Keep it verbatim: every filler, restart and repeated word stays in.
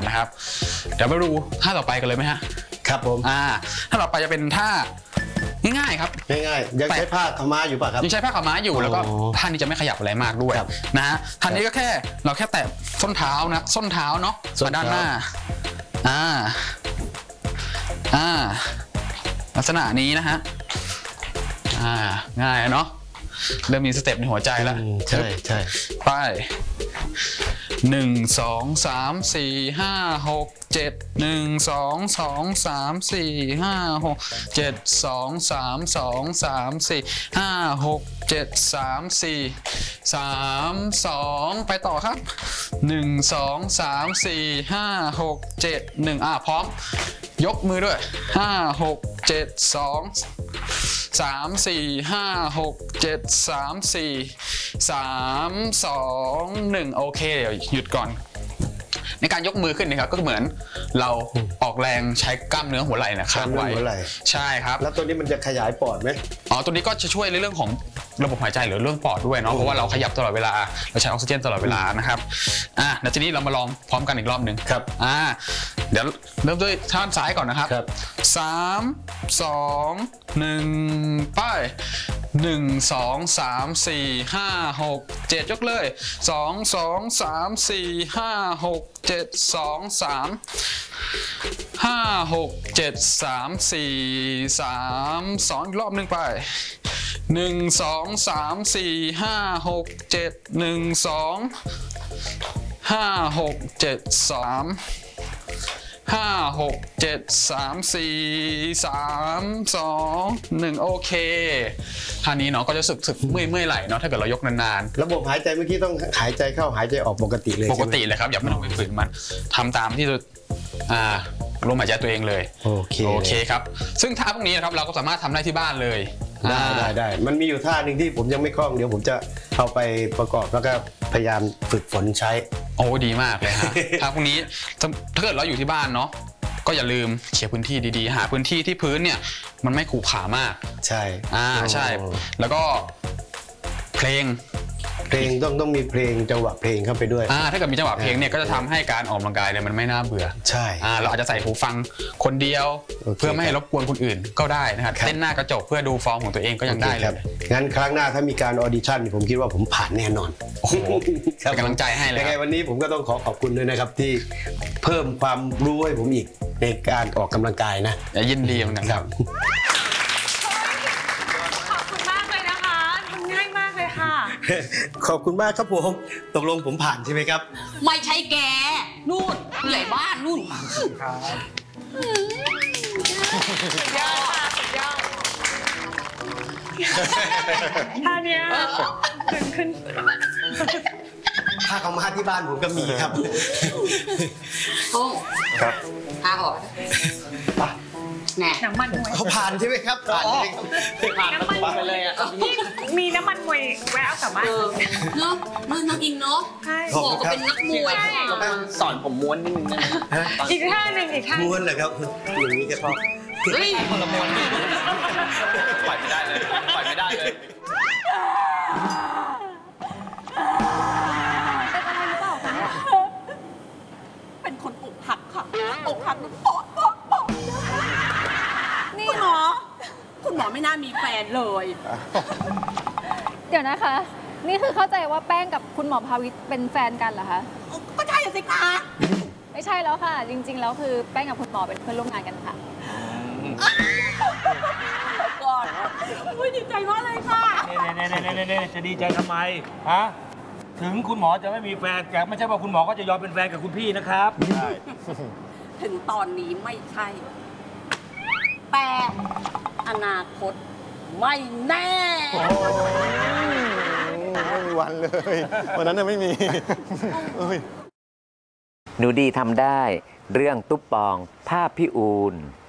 นะครับเดี๋ยวไปดูท่าต่อไปกันเลยไหมฮะครับผมอ่าท่าต่อไปจะเป็นท่าง่ายๆครับง่ายๆยังใช้ผ้าขาวม้าอยู่ป่ะครับยังใช้ผ้าขาวม้าอยู่แล้วก็ท่านี้จะไม่ขยับอะไรมากด้วยนะฮะท่านี้ก็แค่เราแค่แตะส้นเท้านะส้นเท้าเนาะมาด้านหน้าอ่าอ่าลักษณะนี้นะฮะอ่าง่ายเนาะเริ่มมีสเต็ปในหัวใจแล้วใช่ใช่ไปหนึ่งสองสามสี่ห้าหกเจ็ดหนึ่งสองสองสามสี่ห้าหกเจ็ดสองสามสองสามสี่ห้าหกเจ็ดสามสี่สามสองไปต่อครับหนึ่งสองสามสี่ห้าหกเจ็ดหนึ่งอ่ะพร้อมยกมือด้วยห้าหกเจ็ดสองสามสี่ห้าหกเจ็ดสามสี่สามสองหนึ่งโอเคเดี๋ยวหยุดก่อนในการยกมือขึ้นนะครับก็เหมือนเราออกแรงใช้กล้ามเนื้อหัวไหล่นะค้างไว้ใช่ครับแล้วตัวนี้มันจะขยายปอดไหมอ๋อตัวนี้ก็จะช่วยในเรื่องของระบบหายใจหรือเรื่องปอดด้วยเนาะเพราะว่าเราขยับตลอดเวลาเราใช้ออกซิเจนตลอดเวลานะครับอ่ะเดี๋ยวทีนี้เรามาลองพร้อมกันอีกรอบหนึ่งครับอ่าเดี๋ยวเริ่มด้วยท่าซ้ายก่อนนะครับสามสองหนึ่งไปหนึ่งสองสามสี่ห้าหกเจ็ดยกเลยสองสองสามสี่ห้าหกเจ็ดสองสามห้าหกเจ็ดสามสี่สามสองอีกรอบหนึ่งไปหนึ่งสองสามสี่ห้าหกเจ็ดหนึ่งสองห้าหกเจ็ดสามห้าหกเจ็ดสามสี่สามสองหนึ่งโอเคท่านี้เนาะก็จะสึกสึกเมื่อยเมื่อยไหลเนาะถ้าเกิดเรายกนานๆระบบหายใจเมื่อกี้ต้องหายใจเข้าหายใจออกปกติเลยปกติเลยครับอย่าไม่ต้องไปฝืนมันทำตามที่อ่าลมหายใจตัวเองเลยโอเคโอเคครับซึ่งท่าพวกนี้นะครับเราก็สามารถทำได้ที่บ้านเลยได้ได้ได้มันมีอยู่ท่าหนึ่งที่ผมยังไม่คล่องเดี๋ยวผมจะเอาไปประกอบแล้วก็พยายามฝึกฝนใช้โอ้ดีมากเลยฮะท่าพวกนี้ถ้าเกิดเราอยู่ที่บ้านเนาะก็อย่าลืมเคลียร์พื้นที่ดีๆหาพื้นที่ที่พื้นเนี่ยมันไม่ขรุขระมากใช่อ่าใช่แล้วก็เพลงเพลงต้องต้องมีเพลงจังหวะเพลงเข้าไปด้วยอ่าถ้าเกิดมีจังหวะเพลงเนี่ยก็จะทำให้การออกกำลังกายเนี่ยมันไม่น่าเบื่อใช่อ่าเราอาจจะใส่หูฟังคนเดียวเพื่อไม่ให้รบกวนคนอื่นก็ได้นะครับเต้นหน้ากระจกเพื่อดูฟอร์มของตัวเองก็ยังได้เลยงั้นครั้งหน้าถ้ามีการออดิชั่นผมคิดว่าผมผ่านแน่นอนโอ้โหเป็นกำลังใจให้เลยยังไงวันนี้ผมก็ต้องขอขอบคุณด้วยนะครับที่เพิ่มความรู้ให้ผมอีกในการออกกำลังกายนะยินดีเหมือนกันครับขอบคุณมากครับผมตกลงผมผ่านใช่ไหมครับไม่ใช่แกนู่นผู้ใหญ่บ้านนู่นครับสุดยอดค่ะสุดยอดท่าเนี้ยขึ้นขึ้นถ้าเขามาที่บ้านผมก็มีครับโอ้ครับพาออกแน่น้ำมันมวยเขาผ่านใช่ไหมครับผ่านเลยครับผ่านน้ำมันไปเลยอ่ะมีน้ำมันมวยแวะเอากลับบ้านเนาะมันนักอิงเนาะบอกก็เป็นนักมวยสอนผมม้วนนิดนึงนะอีกท่าหนึ่งอีกท่าม้วนเหรอครับอย่างนี้ก็ชอบเฮ้ยคนละม้วนปล่อยไม่ได้เลยปล่อยไม่ได้เลยเป็นอะไรหรือเปล่าคะเป็นคนอกหักค่ะอกหักมันปอดปอดปอดนี่หมอคุณหมอไม่น่ามีแฟนเลยเดี๋ยวนะคะนี่คือเข้าใจว่าแป้งกับคุณหมอภาวิตเป็นแฟนกันเหรอคะก็ใช่สิคะไม่ใช่แล้วค่ะจริงๆแล้วคือแป้งกับคุณหมอเป็นเพื่อนร่วมงานกันค่ะก่อนไม่ดีใจมากเลยค่ะเน่เน่เน่เน่เน่จะดีใจทำไมฮะถึงคุณหมอจะไม่มีแฟนแต่ไม่ใช่ว่าคุณหมอก็จะยอมเป็นแฟนกับคุณพี่นะครับใช่ถึงตอนนี้ไม่ใช่แต่อนาคตไม่แน่ไม่มีวันเลยวันนั้นไม่มีหนูดีทำได้เรื่องตุ๊บปองภาพพี่อูน